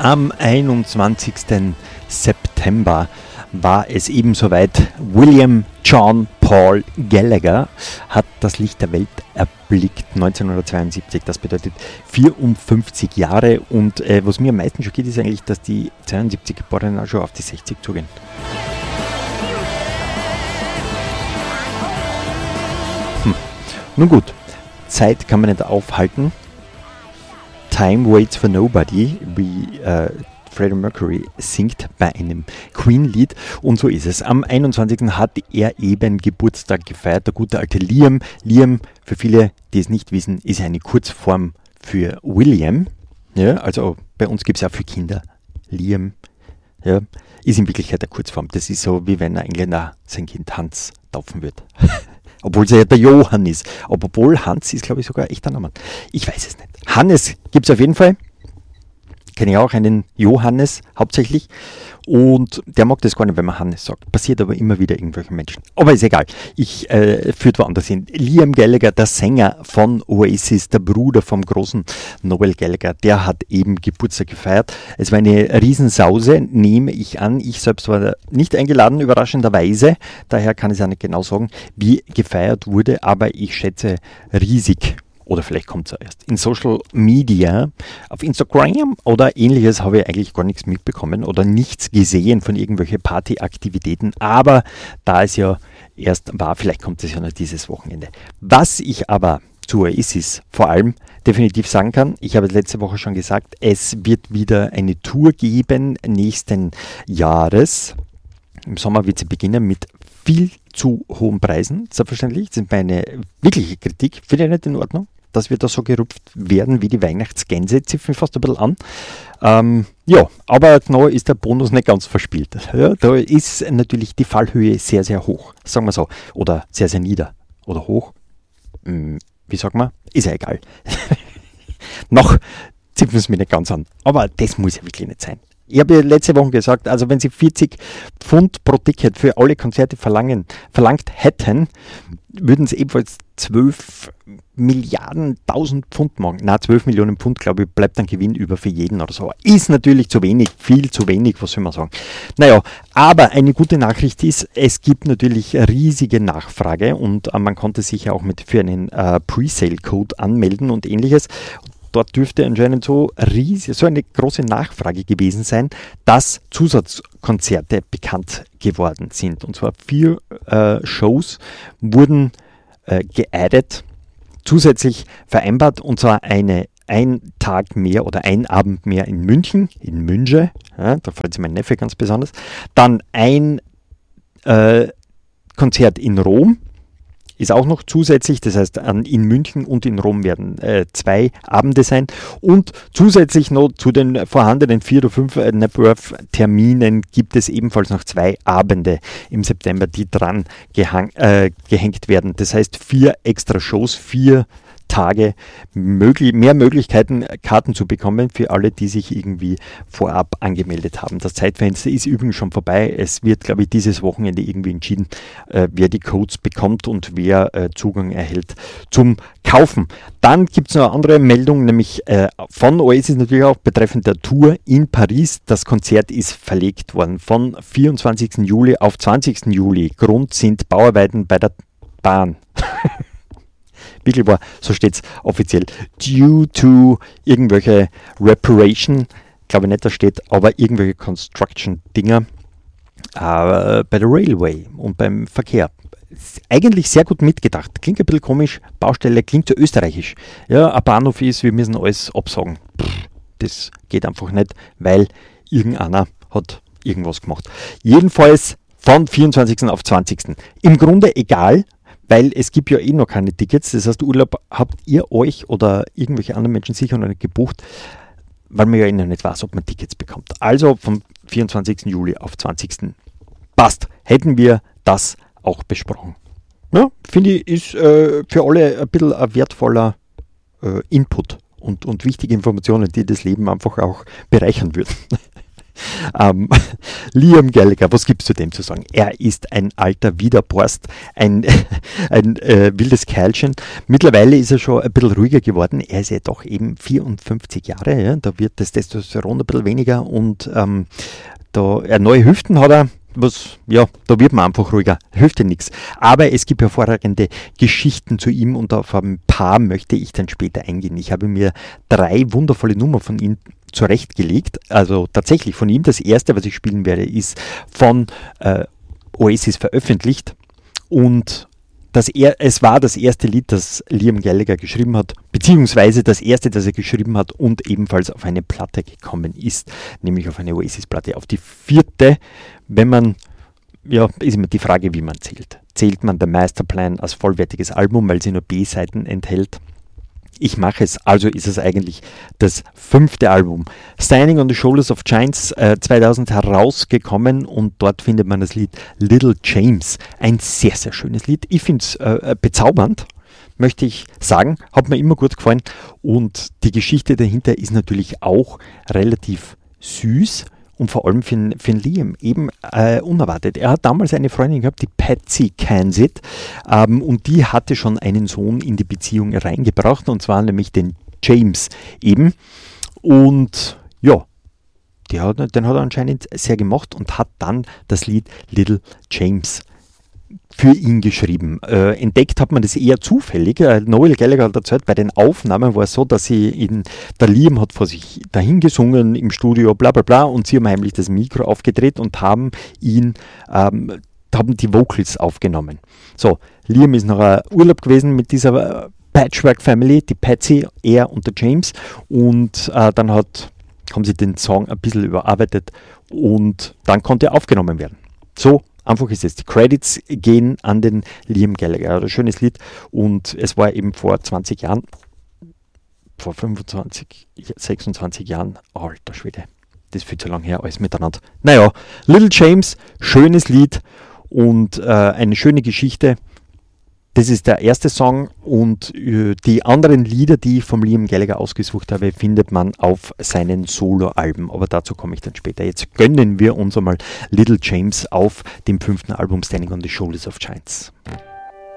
Am 21. September war es eben soweit. William John Paul Gallagher hat das Licht der Welt erblickt, 1972. Das bedeutet 54 Jahre. Und was mir am meisten schockiert, ist eigentlich, dass die 72 Geborenen auch schon auf die 60 zugehen. Nun gut, Zeit kann man nicht aufhalten. Time waits for nobody, wie Freddie Mercury singt bei einem Queen-Lied. Und so ist es. Am 21. hat er eben Geburtstag gefeiert, der gute alte Liam. Liam, für viele, die es nicht wissen, ist eine Kurzform für William. Ja, also bei uns gibt es ja für Kinder Liam. Ja, ist in Wirklichkeit eine Kurzform. Das ist so, wie wenn ein Engländer sein Kind Hans taufen wird. Obwohl es ja der Johann ist. Obwohl Hans ist, glaube ich, sogar echter Name. Ich weiß es nicht. Hannes gibt es auf jeden Fall. Kenne ich auch einen Johannes hauptsächlich. Und der mag das gar nicht, wenn man Hannes sagt. Passiert aber immer wieder irgendwelchen Menschen. Aber ist egal. Ich führe woanders hin. Liam Gallagher, der Sänger von Oasis, der Bruder vom großen Noel Gallagher, der hat eben Geburtstag gefeiert. Es war eine Riesensause, nehme ich an. Ich selbst war nicht eingeladen, überraschenderweise. Daher kann ich es ja nicht genau sagen, wie gefeiert wurde. Aber ich schätze riesig. Oder vielleicht kommt es erst. In Social Media, auf Instagram oder ähnliches habe ich eigentlich gar nichts mitbekommen oder nichts gesehen von irgendwelchen Partyaktivitäten. Aber da es ja erst war, vielleicht kommt es ja noch dieses Wochenende. Was ich aber zu Oasis vor allem definitiv sagen kann, ich habe letzte Woche schon gesagt, es wird wieder eine Tour geben nächsten Jahres. Im Sommer wird sie beginnen mit viel zu hohen Preisen, selbstverständlich. Das ist meine wirkliche Kritik. Finde ich nicht in Ordnung, dass wir da so gerupft werden wie die Weihnachtsgänse. Zipft mich fast ein bisschen an. Ja, aber noch ist der Bonus nicht ganz verspielt. Ja, da ist natürlich die Fallhöhe sehr, sehr hoch, sagen wir so. Oder sehr, sehr nieder. Oder hoch. Wie sagt man? Ist ja egal. Noch zipfen es mich nicht ganz an. Aber das muss ja wirklich nicht sein. Ich habe ja letzte Woche gesagt, also wenn sie 40 Pfund pro Ticket für alle Konzerte verlangt hätten, würden sie ebenfalls 12 Milliarden, 1000 Pfund machen. Na, 12 Millionen Pfund, glaube ich, bleibt ein Gewinn über für jeden oder so. Ist natürlich zu wenig, viel zu wenig, was soll man sagen. Naja, aber eine gute Nachricht ist, es gibt natürlich riesige Nachfrage und man konnte sich ja auch für einen Presale-Code anmelden und ähnliches. Dort dürfte anscheinend so eine große Nachfrage gewesen sein, dass Zusatzkonzerte bekannt geworden sind. Und zwar 4 Shows wurden geaddet, zusätzlich vereinbart, und zwar ein Tag mehr oder ein Abend mehr in München, ja, da freut sich mein Neffe ganz besonders. Dann ein Konzert in Rom. Ist auch noch zusätzlich, das heißt in München und in Rom werden 2 Abende sein und zusätzlich noch zu den vorhandenen 4 oder 5 Napworth-Terminen gibt es ebenfalls noch 2 Abende im September, die dran gehängt werden. Das heißt 4 extra Shows, 4 Tage, mehr Möglichkeiten, Karten zu bekommen für alle, die sich irgendwie vorab angemeldet haben. Das Zeitfenster ist übrigens schon vorbei. Es wird, glaube ich, dieses Wochenende irgendwie entschieden, wer die Codes bekommt und wer Zugang erhält zum Kaufen. Dann gibt es noch eine andere Meldung, nämlich von Oasis natürlich auch betreffend der Tour in Paris. Das Konzert ist verlegt worden von 24. Juli auf 20. Juli. Grund sind Bauarbeiten bei der Bahn. Wirklich wahr, so steht es offiziell. Due to irgendwelche Reparation, glaube ich nicht, da steht, aber irgendwelche Construction-Dinger bei der Railway und beim Verkehr. Ist eigentlich sehr gut mitgedacht. Klingt ein bisschen komisch, Baustelle, klingt so österreichisch. Ja, ein Bahnhof ist, wir müssen alles absagen. Das geht einfach nicht, weil irgendeiner hat irgendwas gemacht. Jedenfalls von 24. auf 20. Im Grunde egal, weil es gibt ja eh noch keine Tickets. Das heißt, Urlaub habt ihr euch oder irgendwelche anderen Menschen sicher noch nicht gebucht, weil man ja noch nicht weiß, ob man Tickets bekommt. Also vom 24. Juli auf 20. Passt. Hätten wir das auch besprochen. Ja, finde ich, ist für alle ein bisschen ein wertvoller Input und wichtige Informationen, die das Leben einfach auch bereichern würden. Liam Gallagher, was gibt's zu dem zu sagen? Er ist ein alter Widerborst, ein wildes Kerlchen. Mittlerweile ist er schon ein bisschen ruhiger geworden. Er ist ja doch eben 54 Jahre. Ja? Da wird das Testosteron ein bisschen weniger und neue Hüften hat er. Da wird man einfach ruhiger, hilft ja nichts. Aber es gibt hervorragende Geschichten zu ihm und auf ein paar möchte ich dann später eingehen. Ich habe mir 3 wundervolle Nummern von ihm zurechtgelegt, also tatsächlich von ihm. Das erste, was ich spielen werde, ist von Oasis veröffentlicht und es war das erste Lied, das Liam Gallagher geschrieben hat, beziehungsweise das erste, das er geschrieben hat und ebenfalls auf eine Platte gekommen ist, nämlich auf eine Oasis-Platte. Auf die 4., ist immer die Frage, wie man zählt. Zählt man The Masterplan als vollwertiges Album, weil sie nur B-Seiten enthält? Ich mache es, also ist es eigentlich das 5. Album. Standing on the Shoulders of Giants 2000 herausgekommen und dort findet man das Lied Little James. Ein sehr, sehr schönes Lied. Ich finde es bezaubernd, möchte ich sagen. Hat mir immer gut gefallen und die Geschichte dahinter ist natürlich auch relativ süß. Und vor allem für den Liam eben unerwartet. Er hat damals eine Freundin gehabt, die Patsy Kensit, und die hatte schon einen Sohn in die Beziehung reingebracht, und zwar nämlich den James eben. Und ja, den hat er anscheinend sehr gemocht und hat dann das Lied Little James für ihn geschrieben. Entdeckt hat man das eher zufällig. Noel Gallagher hat erzählt, bei den Aufnahmen war es so, dass der Liam hat vor sich dahin gesungen im Studio, bla bla bla, und sie haben heimlich das Mikro aufgedreht und haben die Vocals aufgenommen. So, Liam ist noch Urlaub gewesen mit dieser Patchwork Family, die Patsy, er und der James, und dann haben sie den Song ein bisschen überarbeitet und dann konnte er aufgenommen werden. So einfach ist es. Die Credits gehen an den Liam Gallagher. Ein schönes Lied und es war eben vor 20 Jahren, vor 25, 26 Jahren, alter Schwede, das ist viel zu lang her, alles miteinander. Naja, Little James, schönes Lied und eine schöne Geschichte. Das ist der erste Song und die anderen Lieder, die ich vom Liam Gallagher ausgesucht habe, findet man auf seinen Soloalben. Aber dazu komme ich dann später. Jetzt gönnen wir uns einmal Little James auf dem 5. Album Standing on the Shoulders of Giants.